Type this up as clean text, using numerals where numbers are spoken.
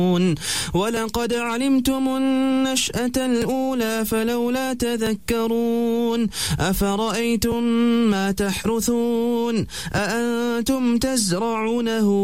ولقد علمتم النشأة الأولى فلولا تذكرون أفرأيتم ما تحرثون أأنتم تزرعونه